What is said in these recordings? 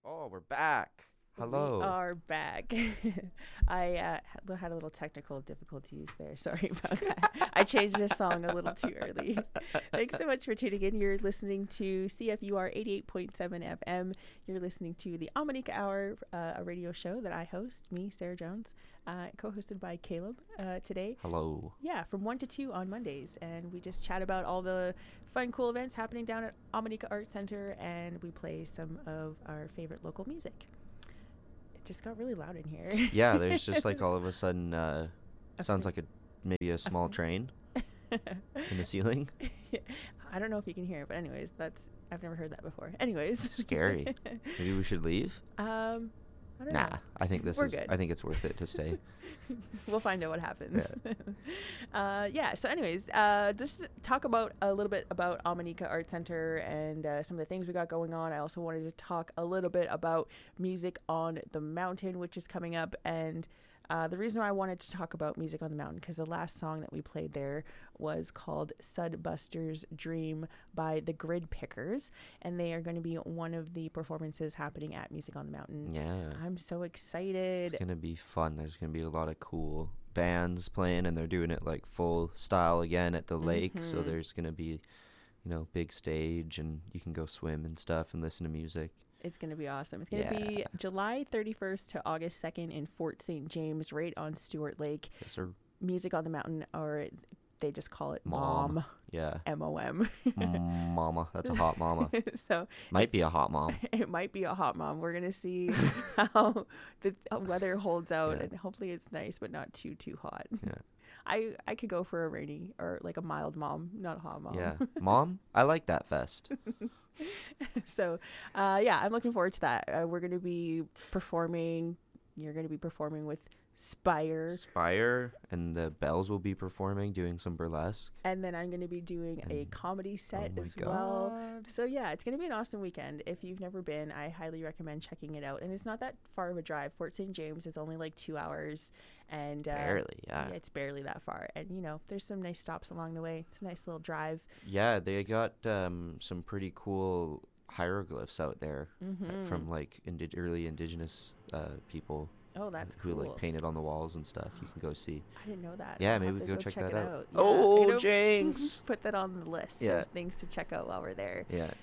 Oh, we're back. We Hello. are back. I had a little technical difficulties there. Sorry about that. I changed the song a little too early. Thanks so much for tuning in. You're listening to CFUR 88.7 FM. You're listening to the Amanika Hour, a radio show that I host, me, Sarah Jones, co-hosted by Caleb today. Hello. Yeah, from 1 to 2 on Mondays. And we just chat about all the fun, cool events happening down at Amanika Art Center, and we play some of our favorite local music. Just got really loud in here. Yeah, there's just like all of a sudden sounds f- like maybe a small train in the ceiling. I don't know if you can hear it, but anyways, I've never heard that before. Anyways, Scary. Maybe we should leave? I don't Nah, know. I think We're good. I think it's worth it to stay. We'll find out what happens. Yeah. So, anyways, just to talk about a little bit about Amanika Art Center and some of the things we got going on. I also wanted to talk a little bit about Music on the Mountain, which is coming up, and the reason why I wanted to talk about Music on the Mountain, because the last song that we played there was called Sudbuster's Dream by the Grid Pickers, and they are going to be one of the performances happening at Music on the Mountain. Yeah. I'm so excited. It's going to be fun. There's going to be a lot of cool bands playing, and they're doing it like full style again at the lake. So there's going to be, big stage, and you can go swim and stuff and listen to music. It's going to be awesome. It's going to be July 31st to August 2nd in Fort St. James, right on Stewart Lake. Yes, sir. Music on the Mountain, or they just call it Mom. Yeah. MOM. Mama. That's a hot mama. So Might be a hot mom. it might be a hot mom. We're going to see how the weather holds out, Yeah. and hopefully it's nice, but not too hot. Yeah. I could go for a rainy or like a mild mom, not a hot mom. Yeah. Mom, I like that fest. So, I'm looking forward to that. We're going to be performing. You're going to be performing with Spire, and the Bells will be performing, doing some burlesque. and then I'm going to be doing a And- comedy set my as well. God. So yeah, it's going to be an awesome weekend. If you've never been, I highly recommend checking it out. And it's not that far of a drive. Fort St. James is only like 2 hours, and Barely, yeah. it's barely that far. And there's some nice stops along the way. It's a nice little drive. Yeah, they got some pretty cool hieroglyphs out there from like early indigenous people Oh, that's who cool. like painted on the walls and stuff. You can go see. I didn't know that. Yeah, I'll maybe have we to go check that it out. Yeah, Oh, I'm gonna Jinx! Put that on the list Yeah. of things to check out while we're there.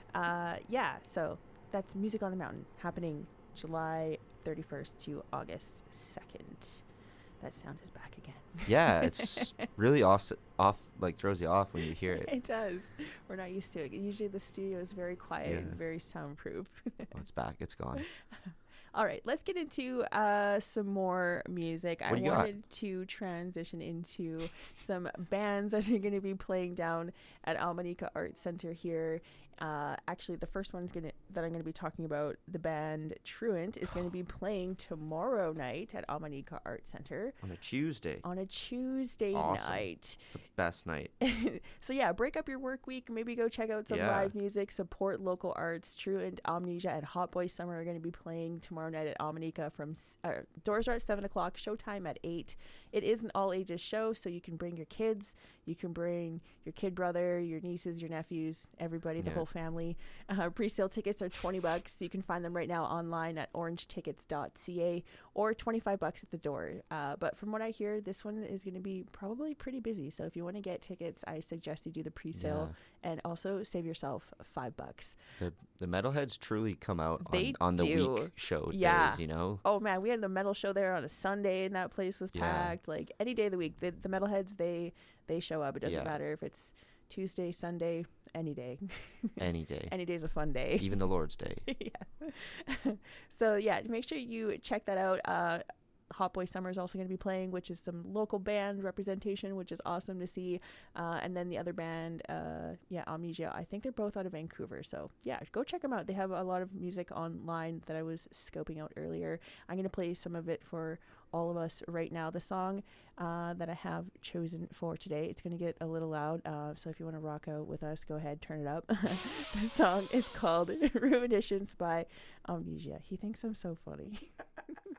Yeah. So that's Music on the Mountain happening July 31st to August 2nd. That sound is back again. Yeah, it's really off, like throws you off when you hear it. It does. We're not used to it. Usually the studio is very quiet and Yeah. very soundproof. Oh, it's back. It's gone. All right, let's get into some more music. What I do you got? wanted to transition into some bands that are going to be playing down at Almanica Art Center here. Actually, the first one that I'm going to be talking about, the band Truant, is going to be playing tomorrow night at Almanica Art Center On a Tuesday. on a Tuesday Awesome. night. It's the best night. So yeah, break up your work week. Maybe go check out some Yeah. live music. Support local arts. Truant, Amnesia, and Hot Boy Summer are going to be playing tomorrow night at Almanica. Doors are at 7:00. Showtime at 8. It is an all ages show, so you can bring your kids. You can bring your kid brother, your nieces, your nephews, everybody, the Yeah. whole family. Pre-sale tickets are $20. You can find them right now online at orangetickets.ca, or $25 at the door. But from what I hear, this one is going to be probably pretty busy. So if you want to get tickets, I suggest you do the pre-sale and also save yourself $5. The metalheads truly come out They on the do. week show Yeah. days, you know? Oh man, we had the metal show there on a Sunday, and that place was Yeah. packed. Like any day of the week, the metalheads they show up. It doesn't Yeah. matter if it's Tuesday, Sunday, any day. Any day. Any day's a fun day. Even the Lord's Day. Yeah. So yeah, make sure you check that out. Hot Boy Summer is also going to be playing, which is some local band representation, which is awesome to see. And then the other band, Amnesia, I think they're both out of Vancouver. So yeah, go check them out. They have a lot of music online that I was scoping out earlier. I'm going to play some of it for all of us right now. The song that I have chosen for today, it's going to get a little loud. So if you want to rock out with us, go ahead, turn it up. The song is called Ruminations by Amnesia. He thinks I'm so funny.